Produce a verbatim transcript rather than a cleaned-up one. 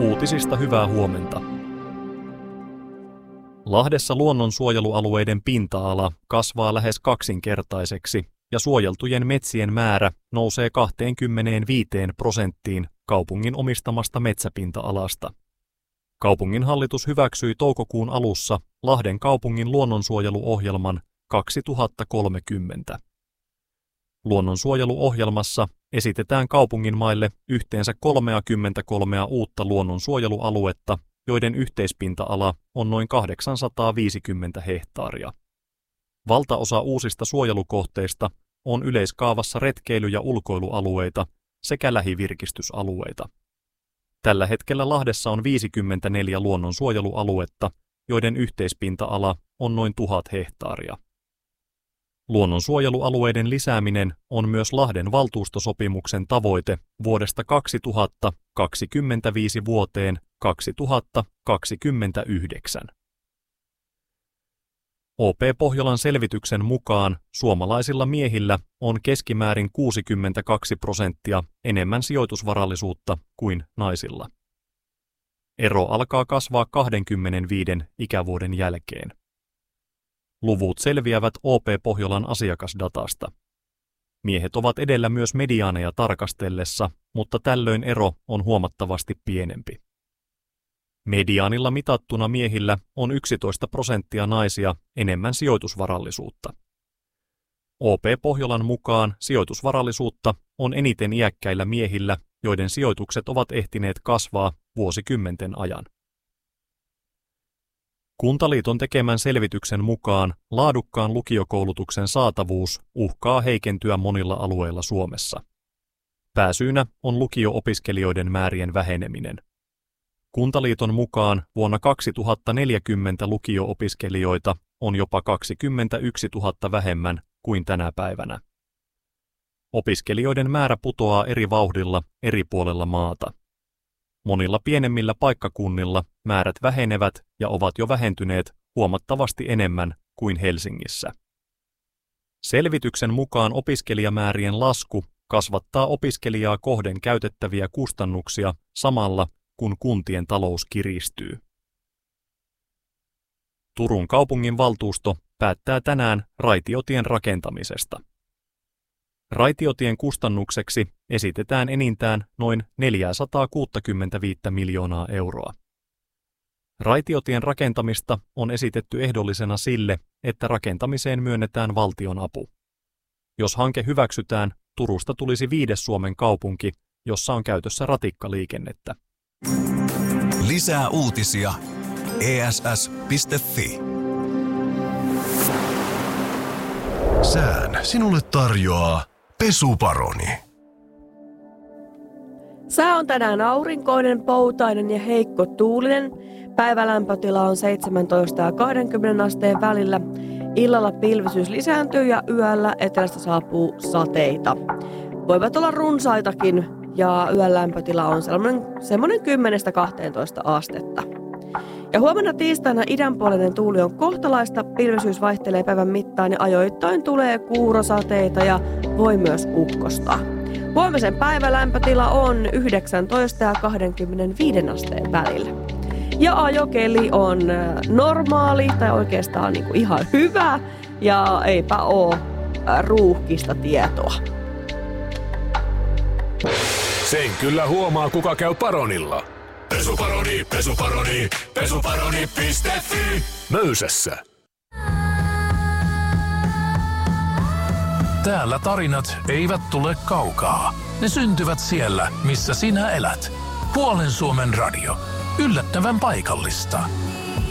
Uutisista hyvää huomenta. Lahdessa luonnonsuojelualueiden pinta-ala kasvaa lähes kaksinkertaiseksi ja suojeltujen metsien määrä nousee kaksikymmentäviisi prosenttiin kaupungin omistamasta metsäpinta-alasta. Kaupungin hallitus hyväksyi toukokuun alussa Lahden kaupungin luonnonsuojeluohjelman kaksituhattakolmekymmentä. Luonnonsuojeluohjelmassa esitetään kaupungin maille yhteensä kolmekymmentäkolme uutta luonnonsuojelualuetta, joiden yhteispinta-ala on noin kahdeksansataaviisikymmentä hehtaaria. Valtaosa uusista suojelukohteista on yleiskaavassa retkeily- ja ulkoilualueita sekä lähivirkistysalueita. Tällä hetkellä Lahdessa on viisikymmentäneljä luonnonsuojelualuetta, joiden yhteispinta-ala on noin tuhat hehtaaria. Luonnonsuojelualueiden lisääminen on myös Lahden valtuustosopimuksen tavoite vuodesta kaksituhattakaksikymmentäviisi vuoteen kaksituhattakaksikymmentäyhdeksän. O P Pohjolan selvityksen mukaan suomalaisilla miehillä on keskimäärin kuusikymmentäkaksi prosenttia enemmän sijoitusvarallisuutta kuin naisilla. Ero alkaa kasvaa kaksikymmentäviisi ikävuoden jälkeen. Luvut selviävät O P Pohjolan asiakasdatasta. Miehet ovat edellä myös mediaaneja tarkastellessa, mutta tällöin ero on huomattavasti pienempi. Mediaanilla mitattuna miehillä on yksitoista prosenttia naisia enemmän sijoitusvarallisuutta. O P Pohjolan mukaan sijoitusvarallisuutta on eniten iäkkäillä miehillä, joiden sijoitukset ovat ehtineet kasvaa vuosikymmenten ajan. Kuntaliiton tekemän selvityksen mukaan laadukkaan lukiokoulutuksen saatavuus uhkaa heikentyä monilla alueilla Suomessa. Pääsyynä on lukio-opiskelijoiden määrien väheneminen. Kuntaliiton mukaan vuonna kaksituhattaneljäkymmentä lukio-opiskelijoita on jopa kaksikymmentäyksituhatta vähemmän kuin tänä päivänä. Opiskelijoiden määrä putoaa eri vauhdilla eri puolella maata. Monilla pienemmillä paikkakunnilla määrät vähenevät ja ovat jo vähentyneet huomattavasti enemmän kuin Helsingissä. Selvityksen mukaan opiskelijamäärien lasku kasvattaa opiskelijaa kohden käytettäviä kustannuksia samalla, kun kuntien talous kiristyy. Turun kaupungin valtuusto päättää tänään raitiotien rakentamisesta. Raitiotien kustannukseksi esitetään enintään noin neljäsataakuusikymmentäviisi miljoonaa euroa. Raitiotien rakentamista on esitetty ehdollisena sille, että rakentamiseen myönnetään valtion apu. Jos hanke hyväksytään, Turusta tulisi viides Suomen kaupunki, jossa on käytössä ratikkaliikennettä. Lisää uutisia e s s piste f i. Sään sinulle tarjoaa Pesuparoni. Sää on tänään aurinkoinen, poutainen ja heikko tuulinen. Päivälämpötila on seitsemäntoista ja kaksikymmentä asteen välillä. Illalla pilvisyys lisääntyy ja yöllä etelästä saapuu sateita. Voivat olla runsaitakin ja yön lämpötila on semmoinen kymmenestä kahteentoista astetta. Ja huomenna tiistaina idänpuoleinen tuuli on kohtalaista, pilvisyys vaihtelee päivän mittaan ja ajoittain tulee kuurosateita ja voi myös ukkosta. Huomisen päivälämpötila on yhdeksäntoista ja kaksikymmentäviisi asteen välillä. Ja ajokeli on normaali tai oikeastaan niin kuin ihan hyvä ja eipä ole ruuhkista tietoa. Sen kyllä huomaa, kuka käy Paronilla. Pesuparoni, pesuparoni, pesuparoni piste f i. Möysässä. Täällä tarinat eivät tule kaukaa. Ne syntyvät siellä, missä sinä elät. Puolen Suomen radio. Yllättävän paikallista.